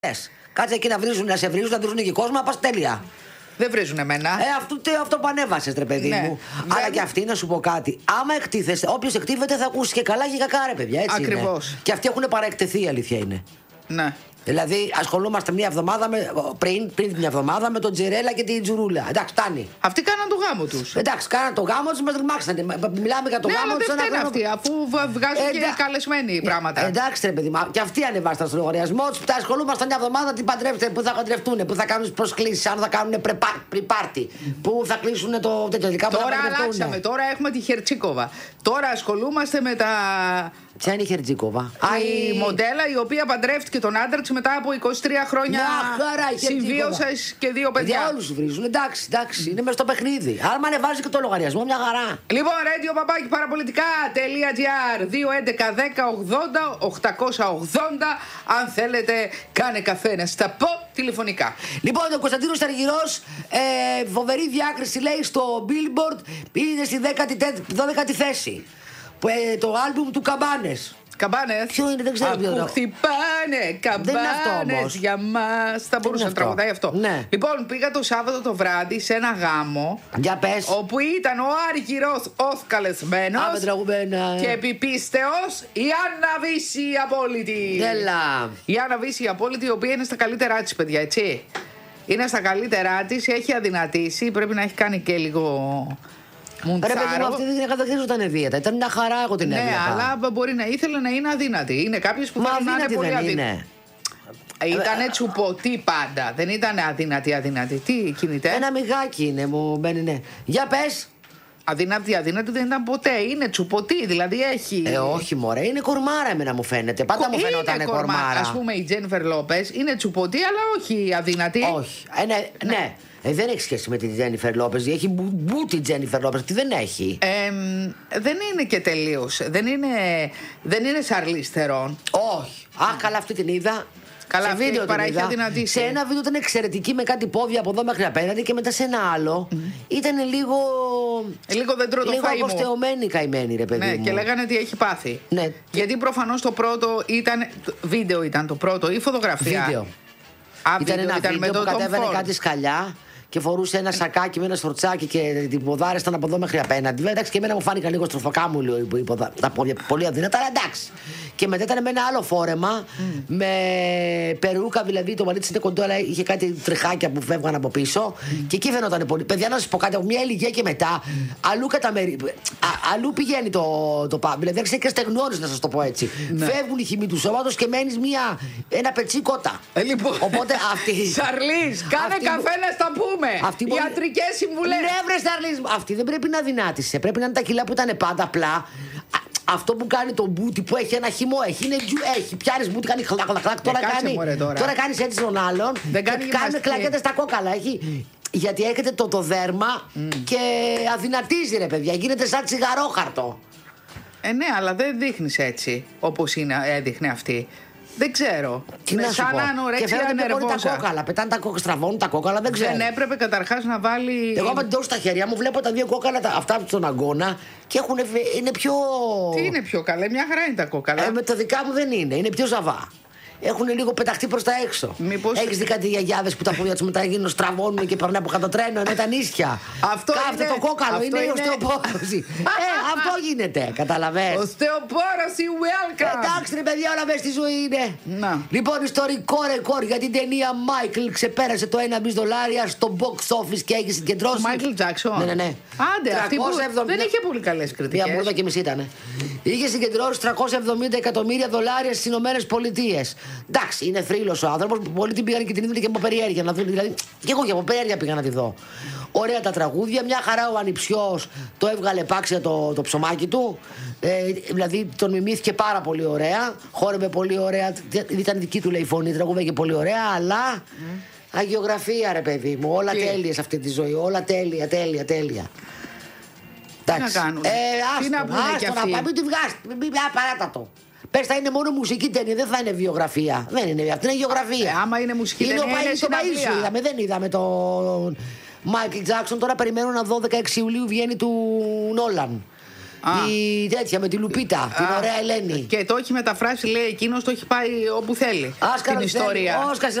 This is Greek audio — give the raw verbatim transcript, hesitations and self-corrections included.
Κάτσε εκεί να βρίζουν, να σε βρίζουν, να βρίζουν και κόσμο, να πας τέλεια. Δεν βρίζουν εμένα. Ε, αυτό, αυτό που ανέβασες, ρε παιδί ναι. μου. Βέβαια. Αλλά και αυτή να σου πω κάτι. Άμα εκτίθεσαι, όποιος εκτίθεται θα ακούσει και καλά και κακά, ρε παιδιά. Έτσι ακριβώς. Και αυτοί έχουν παραεκτεθεί, η αλήθεια είναι. Ναι. Δηλαδή, ασχολούμαστε μια εβδομάδα με, πριν, πριν μια εβδομάδα με τον Τζιρέλα και την Τζουρούλα. Εντάξει, φτάνει. Αυτοί κάναν το γάμο τους. Εντάξει, κάναν το γάμο τους, μας ρημάξανε. Μιλάμε για το ναι, γάμο τους. Δεν φταίνουν αυτοί, αφού βγάζουν ε, και εντά... καλεσμένοι ε, πράγματα. Εντάξει, ρε παιδί μου, και αυτοί ανεβάσαν στο λογαριασμό του. Τα ασχολούμαστε μια εβδομάδα τι παντρεύετε, πού θα παντρευτούν, πού θα κάνουν προσκλήσεις, αν θα κάνουν πρεπάρτι, πού θα κλείσουν το τέτοιο. Τώρα αλλάξαμε, τώρα έχουμε τη Χερτσίκοβα. Τώρα ασχολούμαστε με τα. Ποια είναι η Χερτζίκοβα? Η μοντέλα η οποία παντρεύτηκε τον άντρα της μετά από είκοσι τρία χρόνια συμβίωσης και δύο παιδιά. Για όλους βρίζουν, εντάξει, εντάξει, είναι μες στο παιχνίδι. Άμα ανεβάζει και το λογαριασμό, μια χαρά. Λοιπόν, radio παπάκι παραπολιτικά.gr δύο έντεκα δέκα ογδόντα οκτακόσια ογδόντα. Αν θέλετε, κάνε καφέ να στα πω τηλεφωνικά. Λοιπόν, ο Κωνσταντίνος Αργυρός, ε, φοβερή διάκριση λέει στο Billboard, είναι στη δώδεκατη θέση. Ε, το άλμπουμ του Καμπάνες. Καμπάνες. Ποιο είναι, δεν ξέρω ποιο είναι. Χτυπάνε καμπάνες για μας. Θα μπορούσε να τραγουδάει αυτό. Ναι. Λοιπόν, πήγα το Σάββατο το βράδυ σε ένα γάμο. Για πες. Όπου ήταν ο Αργυρός ως καλεσμένος. Και επιπίστεως η Άννα Βύση η Απόλυτη. Έλα. Η Άννα Βύση η Απόλυτη, η οποία είναι στα καλύτερά της, παιδιά, έτσι. Είναι στα καλύτερά της, έχει αδυνατήσει. Πρέπει να έχει κάνει και λίγο. Ρε παιδί μου, αυτή δεν κατακτήσουν δίαιτα. Ήταν μια χαρά, εγώ την έβλεπα. Ναι, αλλά μπορεί να ήθελε να είναι αδύνατη. Είναι κάποιος που θέλει να είναι πολύ αδύνατη. Ήτανε τσουποτή πάντα. Δεν ήταν αδύνατη, αδύνατη. Τι κινητέ. Ένα μιγάκι είναι, μου μπαίνει, ναι. Για πες. Αδύνατη, αδύνατη δεν ήταν ποτέ. Είναι τσουποτή, δηλαδή έχει. Ε, όχι, μωρέ, είναι κορμάρα εμένα μου φαίνεται. Πάντα Κο... μου φαίνονταν κορμάρα. Ας πούμε η Τζένιφερ Λόπες είναι τσουποτή, αλλά όχι αδύνατη. Όχι. Ε, ναι, ναι. ναι. Ε, δεν έχει σχέση με την Τζένιφερ Λόπες. Έχει μπούτι Τζένιφερ Λόπες. Τι δεν έχει. Ε, δεν είναι και τελείως. Δεν είναι, δεν είναι Σαρλίς Θερόν. Όχι. Αχ, καλά, αυτή την είδα. Καλά, σε βίντεο την είδα. Σε ένα βίντεο ήταν εξαιρετική με κάτι πόδια από εδώ μέχρι απέναντι και μετά σε ένα άλλο mm. ήταν λίγο. Ε, λίγο δεν τρώω το λίγο φαΐ μου. αποστεωμένη καημένη, ρε παιδί ναι, μου. Και λέγανε ότι έχει πάθει. Ναι. Γιατί προφανώς το πρώτο ήταν. Βίντεο ήταν το πρώτο ή φωτογραφία. Βίντεο. Α, ήταν βίντεο, ένα ήταν βίντεο που κατέβαινε κάτι σκαλιά και φορούσε ένα σακάκι με ένα σορτσάκι και την ποδάρα ήταν από εδώ μέχρι απέναντι. Εντάξει, και εμένα μου φάνηκαν λίγο στροφοκάμουλο τα πόδια, πολύ αδύνατα, αλλά εντάξει. Και μετά ήταν με ένα άλλο φόρεμα, mm. με περούκα, δηλαδή το μαλλί της είναι κοντό, αλλά είχε κάτι τριχάκια που φεύγαν από πίσω. Mm. Και εκεί φαινόταν πολύ. Παιδιά, να σας πω κάτι, από μια ηλικία και μετά, αλλού, καταμερι... Α, αλλού πηγαίνει το, το πα. Δηλαδή, δεν ξέρει και στεγνώνεις, να σας το πω έτσι. Ναι. Φεύγουν οι χυμοί του σώματος και μένεις μια... ένα πετσί κότα. Ε, λοιπόν. Οπότε αυτή. Σαρλίς, κάνε αυτή... καφέ να στα πούμε. Αυτή ιατρικές μπορεί... συμβουλές. Ναι, βρε Σαρλίς. Αυτή δεν πρέπει να δυνάτησε. Πρέπει να είναι τα κιλά που ήταν πάντα απλά. Αυτό που κάνει το μπούτι που έχει ένα χυμό, έχει, είναι, έχει πιάνεις μπούτι, κάνει χλακ, χλακ, χλακ, τώρα, κάνει, μωρέ, τώρα. τώρα κάνεις έτσι τον άλλον δεν κάνει και κάνει κλακέτες στα κόκαλα, έχει, γιατί έχετε το, το δέρμα mm. και αδυνατίζει, ρε παιδιά, γίνεται σαν τσιγαρόχαρτο. Ε ναι, αλλά δεν δείχνεις έτσι όπως είναι, έδειχνε αυτή. Δεν ξέρω. Τι να σου πω. Και φαίνονται πολύ τα κόκαλα. Πετάνε τα κόκαλα, στραβώνουν τα κόκαλα, δεν ξέρω. Δεν έπρεπε καταρχάς να βάλει. Εγώ με την δώσω στα χέρια μου, βλέπω τα δύο κόκαλα αυτά στον αγκώνα και έχουν, είναι πιο. Τι είναι πιο καλά, μια χαρά είναι τα κόκαλα. Ε, με τα δικά μου δεν είναι, είναι πιο ζαβά. Έχουν λίγο πεταχτεί προς τα έξω. Μήπως... Έχεις δει κάτι γιαγιάδες που τα πόδια τους μετά γίνουν στραβώνουν και περνάει από κάτω τρένο ενώ ήταν ίσια. Αυτό Κάφτε είναι... το κόκαλο, αυτό είναι, είναι η οστεοπόρωση. ε, αυτό γίνεται, καταλαβαίνεις. Οστεοπόρωση, welcome. Εντάξει ρε παιδιά, όλα μέσα στη ζωή είναι. Να. Λοιπόν, ιστορικό ρεκόρ για την ταινία Michael ξεπέρασε το ένα δισεκατομμύριο δολάρια στο box office και έχει συγκεντρώσει. Michael Jackson. Ναι, ναι, ναι. Άντε, αυτή που δεν είχε πολύ καλές κριτικές. Μια μπουρδα και μισή ήταν. Είχε συγκεντρώσει τριακόσια εβδομήντα εκατομμύρια δολάρια στις Ηνωμένες Πολιτείες. Εντάξει, είναι θρύλος ο άνθρωπος. Πολλοί την πήγαν και την είδαν και από περιέργεια να δουν. Δηλαδή, και εγώ και από περιέργεια πήγα να τη δω. Ωραία τα τραγούδια. Μια χαρά ο ανιψιός το έβγαλε πάξια το, το ψωμάκι του. Ε, δηλαδή τον μιμήθηκε πάρα πολύ ωραία. Χόρευε πολύ ωραία. Ήταν δική του λέει φωνή, τραγούδαγε πολύ ωραία. Αλλά mm. αγιογραφία ρε παιδί μου. Όλα τέλεια σε αυτή τη ζωή. Όλα τέλεια, τέλεια, τέλεια. Τι να κάνουν. Ε, άστο, Τι να πούνε άστο, κι αυτοί. να μην τη βγάζει. Μην παράτατο. Πες θα είναι μόνο μουσική ταινία, δεν θα είναι βιογραφία. Δεν είναι, αυτή είναι γεωγραφία. Ε, άμα είναι μουσική είναι ταινία, είναι είναι συναυλία. Είδαμε, δεν είδαμε τον Michael Jackson. Τώρα περιμένω να δω δεκαέξι Ιουλίου βγαίνει του Νόλαν. Τη τέτοια με τη Λουπίτα, την ωραία Ελένη. Και το έχει μεταφράσει, λέει, εκείνος το έχει πάει όπου θέλει. Άσκαρο την ιστορία. Όσκαρ